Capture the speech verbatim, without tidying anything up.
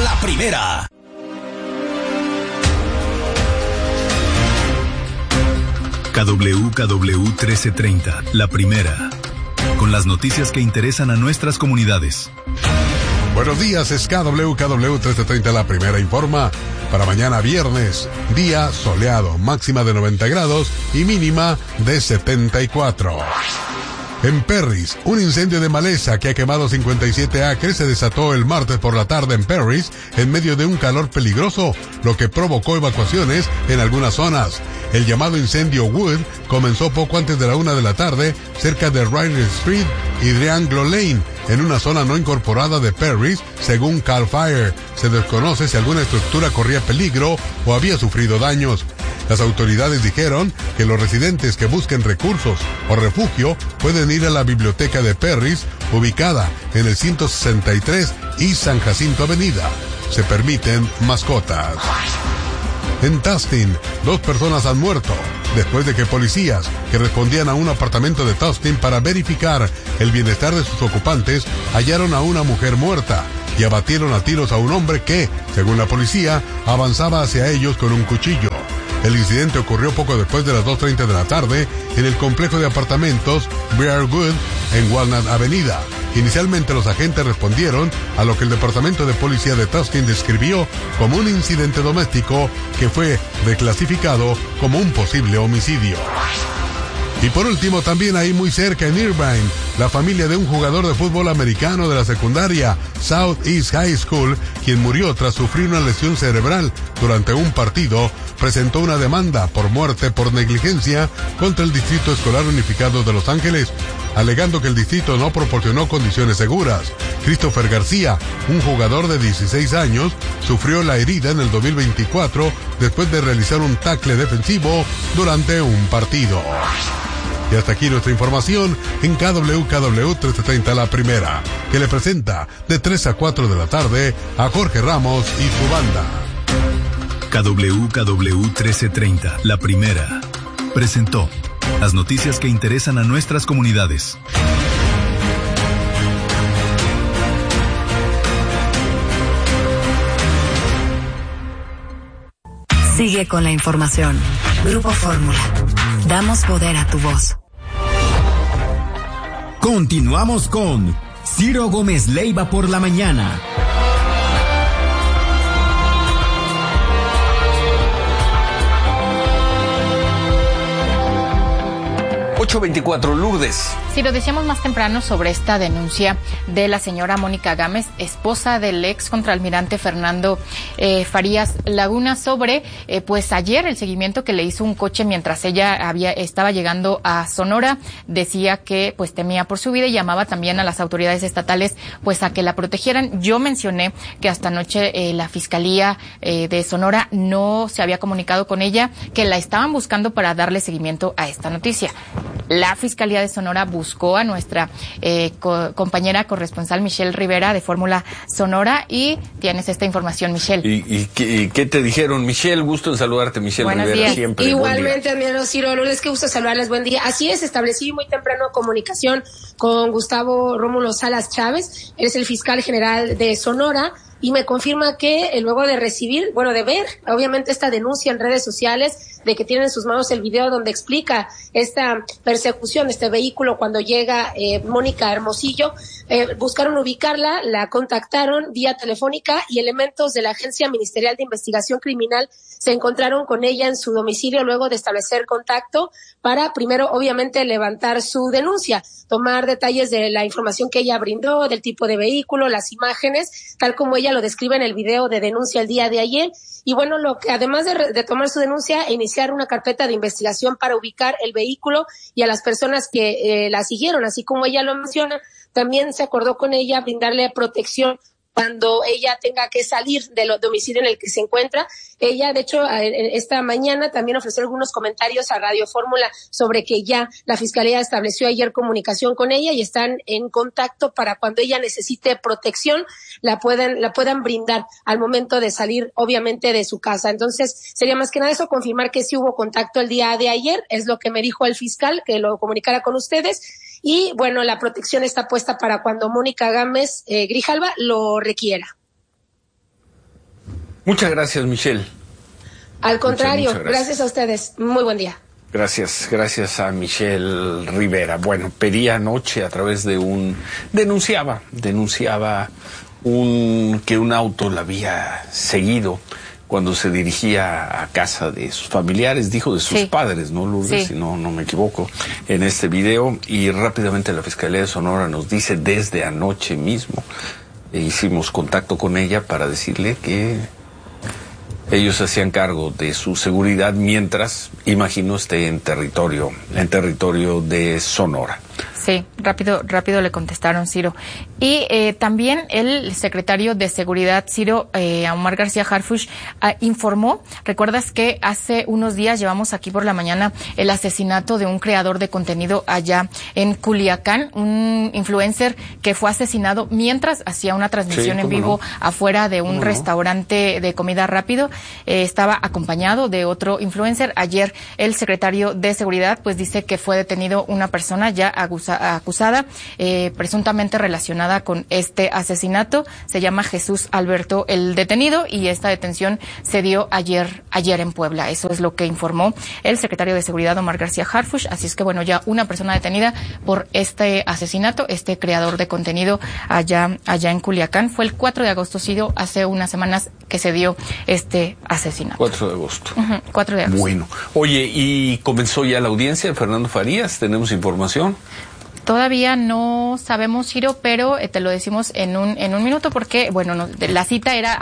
La Primera. K W K W trece treinta, La Primera. Con las noticias que interesan a nuestras comunidades. Buenos días, es K W K W trece treinta, La Primera informa. Para mañana viernes, día soleado, máxima de noventa grados y mínima de setenta y cuatro. En Perris, un incendio de maleza que ha quemado cincuenta y siete acres se desató el martes por la tarde en Perris en medio de un calor peligroso, lo que provocó evacuaciones en algunas zonas. El llamado incendio Wood comenzó poco antes de la una de la tarde cerca de Ryder Street y Triangle Lane, en una zona no incorporada de Perris, según Cal Fire. Se desconoce si alguna estructura corría peligro o había sufrido daños. Las autoridades dijeron que los residentes que busquen recursos o refugio pueden ir a la biblioteca de Perris, ubicada en el ciento sesenta y tres y San Jacinto Avenida. Se permiten mascotas. En Tustin, dos personas han muerto después de que policías que respondían a un apartamento de Tustin para verificar el bienestar de sus ocupantes hallaron a una mujer muerta y abatieron a tiros a un hombre que, según la policía, avanzaba hacia ellos con un cuchillo. El incidente ocurrió poco después de las dos treinta de la tarde en el complejo de apartamentos Briarwood en Walnut Avenida. Inicialmente los agentes respondieron a lo que el departamento de policía de Tustin describió como un incidente doméstico que fue reclasificado como un posible homicidio. Y por último, también ahí muy cerca en Irvine, la familia de un jugador de fútbol americano de la secundaria Southeast High School, quien murió tras sufrir una lesión cerebral durante un partido, presentó una demanda por muerte por negligencia contra el Distrito Escolar Unificado de Los Ángeles, alegando que el distrito no proporcionó condiciones seguras. Christopher García, un jugador de dieciséis años, sufrió la herida en el dos mil veinticuatro después de realizar un tackle defensivo durante un partido. Y hasta aquí nuestra información en K W K W trece treinta La Primera, que le presenta de tres a cuatro de la tarde a Jorge Ramos y su banda. K W K W trece treinta La Primera presentó las noticias que interesan a nuestras comunidades. Sigue con la información. Grupo Fórmula. Damos poder a tu voz. Continuamos con Ciro Gómez Leiva por la mañana. ocho veinticuatro, Lourdes. Sí, lo decíamos más temprano sobre esta denuncia de la señora Mónica Gámez, esposa del ex contraalmirante Fernando eh, Farías Laguna, sobre, eh, pues ayer el seguimiento que le hizo un coche mientras ella había estaba llegando a Sonora. Decía que pues temía por su vida y llamaba también a las autoridades estatales pues a que la protegieran. Yo mencioné que hasta anoche eh, la Fiscalía eh, de Sonora no se había comunicado con ella, que la estaban buscando para darle seguimiento a esta noticia. La Fiscalía de Sonora buscó a nuestra eh, co- compañera corresponsal Michelle Rivera de Fórmula Sonora y tienes esta información, Michelle. ¿Y, y, qué, y qué te dijeron, Michelle? Gusto en saludarte, Michelle Buenos Rivera, días. siempre. Igualmente, admirado Ciro Lourdes, qué gusto saludarles, buen día. Así es, establecí muy temprano comunicación con Gustavo Rómulo Salas Chávez, él es el fiscal general de Sonora, y me confirma que eh, luego de recibir, bueno, de ver, obviamente, esta denuncia en redes sociales, de que tiene en sus manos el video donde explica esta persecución, este vehículo cuando llega eh, Mónica Hermosillo, eh, buscaron ubicarla, la contactaron vía telefónica y elementos de la Agencia Ministerial de Investigación Criminal se encontraron con ella en su domicilio luego de establecer contacto para primero, obviamente, levantar su denuncia, tomar detalles de la información que ella brindó, del tipo de vehículo, las imágenes, tal como ella lo describe en el video de denuncia el día de ayer. Y bueno, lo que además de, de tomar su denuncia, iniciar una carpeta de investigación para ubicar el vehículo y a las personas que eh, la siguieron, así como ella lo menciona, también se acordó con ella brindarle protección cuando ella tenga que salir del domicilio en el que se encuentra. Ella, de hecho, esta mañana también ofreció algunos comentarios a Radio Fórmula sobre que ya la Fiscalía estableció ayer comunicación con ella y están en contacto para cuando ella necesite protección, la puedan, la puedan brindar al momento de salir, obviamente, de su casa. Entonces, sería más que nada eso, confirmar que sí hubo contacto el día de ayer, es lo que me dijo el fiscal, que lo comunicara con ustedes. Y bueno, la protección está puesta para cuando Mónica Gámez eh, Grijalva lo requiera. Muchas gracias, Michelle. Al contrario, muchas, muchas gracias. gracias a ustedes. Muy buen día. Gracias, gracias a Michelle Rivera. Bueno, pedía anoche a través de un... Denunciaba, denunciaba un que un auto la había seguido cuando se dirigía a casa de sus familiares, dijo de sus sí. padres, ¿no, Lourdes? Sí. Si no, no me equivoco, en este video. Y rápidamente la Fiscalía de Sonora nos dice desde anoche mismo, e hicimos contacto con ella para decirle que ellos hacían cargo de su seguridad mientras, imagino, esté en territorio, en territorio de Sonora. Sí, rápido, rápido le contestaron, Ciro. Y eh, también el secretario de Seguridad, Ciro, eh, Omar García Harfuch, eh, informó, recuerdas que hace unos días llevamos aquí por la mañana el asesinato de un creador de contenido allá en Culiacán, un influencer que fue asesinado mientras hacía una transmisión sí, en vivo no? afuera de un restaurante no? de comida rápido. Eh, estaba acompañado de otro influencer. Ayer el secretario de Seguridad pues dice que fue detenido una persona ya acusada acusada, eh, presuntamente relacionada con este asesinato. Se llama Jesús Alberto el detenido y esta detención se dio ayer ayer en Puebla. Eso es lo que informó el secretario de Seguridad, Omar García Harfuch. Así es que, bueno, ya una persona detenida por este asesinato, este creador de contenido allá allá en Culiacán. Fue el cuatro de agosto, Ciro, hace unas semanas que se dio este asesinato. cuatro de agosto. Uh-huh, cuatro de agosto. Bueno. Oye, ¿y comenzó ya la audiencia de Fernando Farías? ¿Tenemos información? Todavía no sabemos, Ciro, pero eh, te lo decimos en un en un minuto porque, bueno, no, la cita era